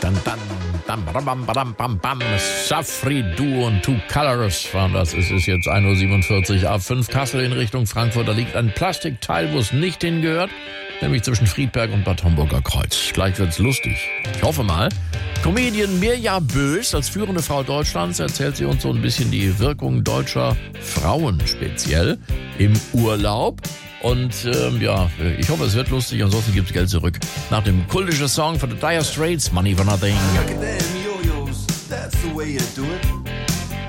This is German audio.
Dann, bam, bam, bam, bam. Safri Duo und Two Colors waren das. Es ist jetzt 1:47 Uhr. A5 Kassel in Richtung Frankfurt. Da liegt ein Plastikteil, wo es nicht hingehört. Nämlich zwischen Friedberg und Bad Homburger Kreuz. Gleich wird's lustig. Ich hoffe mal. Comedian Mirja Bös, als führende Frau Deutschlands, erzählt sie uns so ein bisschen die Wirkung deutscher Frauen speziell im Urlaub. Und ich hoffe, es wird lustig. Ansonsten gibt's Geld zurück. Nach dem kultischen Song von The Dire Straits, Money for Nothing. Look at them yo-yos, that's the way you do it.